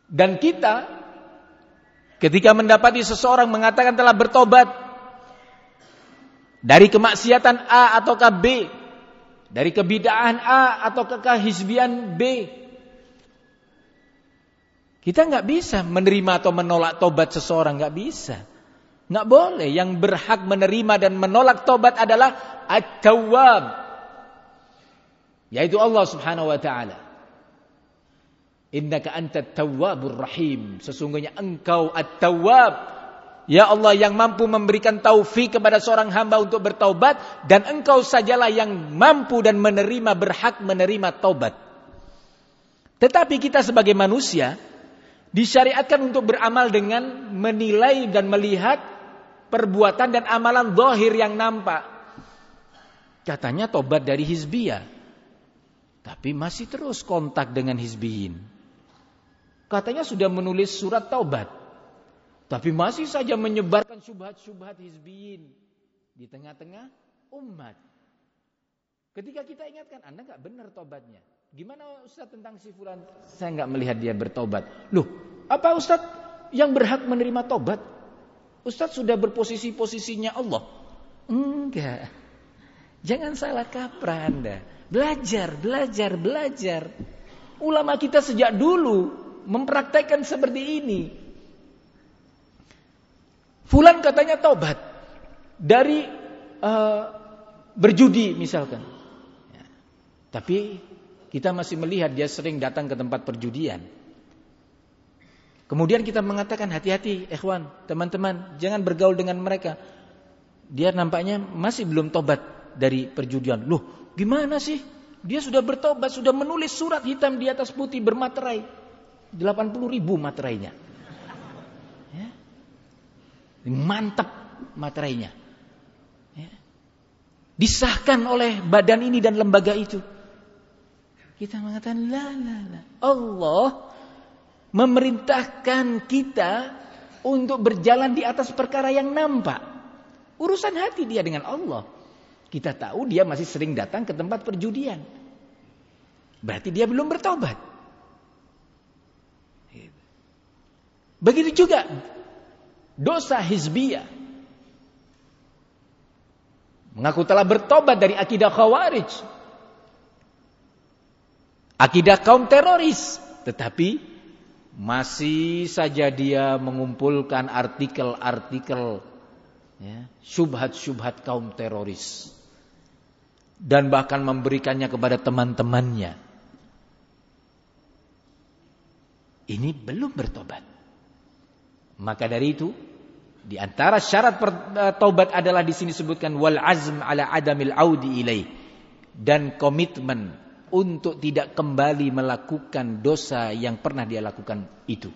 Dan kita ketika mendapati seseorang mengatakan telah bertobat dari kemaksiatan A atau B, dari kebid'ahan A atau kehizbian B, kita nggak bisa menerima atau menolak tobat seseorang, nggak bisa, nggak boleh. Yang berhak menerima dan menolak tobat adalah At-Tawwab, yaitu Allah Subhanahu wa taala. Innaka antat tawwabur rahim, sesungguhnya engkau At-Tawwab, ya Allah, yang mampu memberikan taufik kepada seorang hamba untuk bertaubat, dan engkau sajalah yang mampu dan menerima, berhak menerima taubat. Tetapi kita sebagai manusia disyariatkan untuk beramal dengan menilai dan melihat perbuatan dan amalan zahir yang nampak. Katanya tobat dari hizbiyah, tapi masih terus kontak dengan hizbiyin. Katanya sudah menulis surat taubat, tapi masih saja menyebarkan syubhat-syubhat hizbiyin di tengah-tengah umat. Ketika kita ingatkan, Anda nggak benar tobatnya. Gimana Ustaz tentang si fulan? Saya nggak melihat dia bertobat. Loh, apa Ustaz yang berhak menerima tobat? Ustaz sudah berposisinya Allah. Enggak. Jangan salah kaprah Anda. Belajar. Ulama kita sejak dulu mempraktekkan seperti ini. Fulan katanya tobat dari berjudi misalkan, ya. Tapi kita masih melihat dia sering datang ke tempat perjudian. Kemudian kita mengatakan, hati-hati ikhwan, teman-teman, jangan bergaul dengan mereka. Dia nampaknya masih belum tobat dari perjudian. Loh, gimana sih? Dia sudah bertobat, sudah menulis surat hitam di atas putih bermaterai 80.000 materainya, ya. Mantap materainya, ya. Disahkan oleh badan ini dan lembaga itu. Kita mengatakan la. Allah memerintahkan kita untuk berjalan di atas perkara yang nampak. Urusan hati dia dengan Allah. Kita tahu dia masih sering datang ke tempat perjudian, berarti dia belum bertobat. Begitu juga dosa hizbiyah. Mengaku telah bertobat dari akidah khawarij, akidah kaum teroris, tetapi masih saja dia mengumpulkan artikel-artikel, ya, syubhat-syubhat kaum teroris, dan bahkan memberikannya kepada teman-temannya. Ini belum bertobat. Maka dari itu, di antara syarat taubat adalah di sini disebutkan wal azm ala adamil audi ilaih, dan komitmen untuk tidak kembali melakukan dosa yang pernah dia lakukan itu.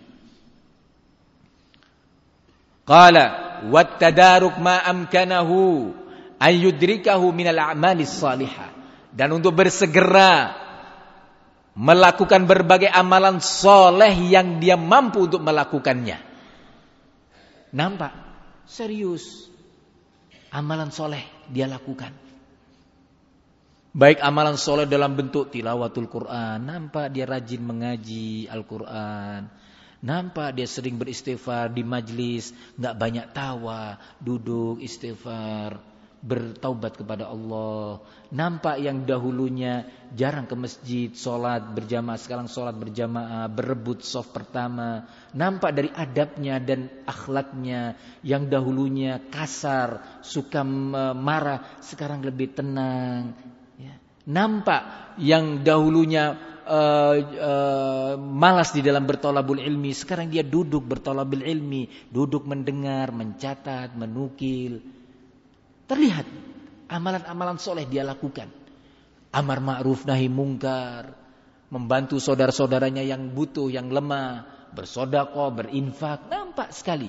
Qala wat tadaruk ma amkanahu ayyudrikahu minal a'malis salihah, dan untuk bersegera melakukan berbagai amalan soleh yang dia mampu untuk melakukannya. Nampak serius amalan soleh dia lakukan. Baik amalan soleh dalam bentuk tilawatul Quran, nampak dia rajin mengaji Al-Quran, nampak dia sering beristighfar di majlis, gak banyak tawa, duduk istighfar, bertaubat kepada Allah. Nampak yang dahulunya jarang ke masjid, sholat berjamaah, sekarang sholat berjamaah, berebut shaf pertama. Nampak dari adabnya dan akhlaknya, yang dahulunya kasar, suka marah, sekarang lebih tenang, ya. Nampak yang dahulunya malas di dalam bertolabul ilmi, sekarang dia duduk bertolabul ilmi, duduk mendengar, mencatat, menukil. Terlihat amalan-amalan soleh dia lakukan. Amar ma'ruf nahi mungkar, membantu saudara-saudaranya yang butuh, yang lemah, bersedekah, berinfak, nampak sekali.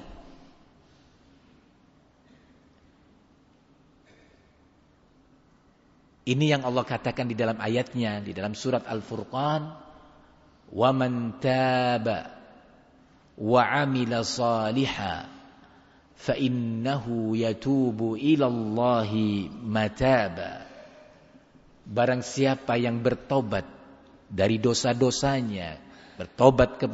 Ini yang Allah katakan di dalam ayatnya, di dalam surat Al-Furqan, wa man taba wa 'amila shalihan fa innahu yatubu ilallahi mataba. Barang siapa yang bertobat dari dosa-dosanya, bertobat kepada